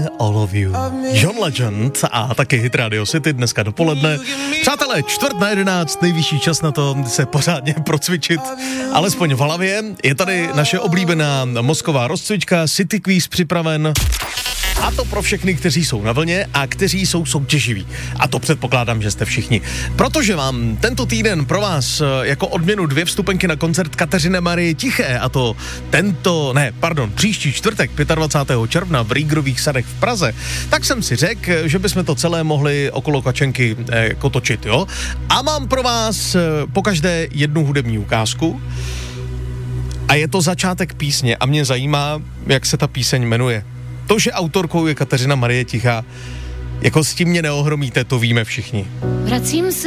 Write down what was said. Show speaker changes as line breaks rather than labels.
All of You. John Legend a taky hit Radio City dneska dopoledne. Přátelé, 10:45, nejvyšší čas na to se pořádně procvičit, alespoň v hlavě. Je tady naše oblíbená mozková rozcvička, City Quiz připraven. A to pro všechny, kteří jsou na vlně a kteří jsou soutěživí. A to předpokládám, že jste všichni. Protože mám tento týden pro vás jako odměnu 2 vstupenky na koncert Kateřiny Marie Tiché, a to příští čtvrtek 25. června v Rýgrových sadech v Praze, tak jsem si řekl, že bychom to celé mohli okolo Kačenky jako točit, jo? A mám pro vás pokaždé jednu hudební ukázku a je to začátek písně a mě zajímá, jak se ta píseň jmenuje. To, že autorkou je Kateřina Marie Tichá, jako s tím mě neohromíte, to víme všichni.
Vracím se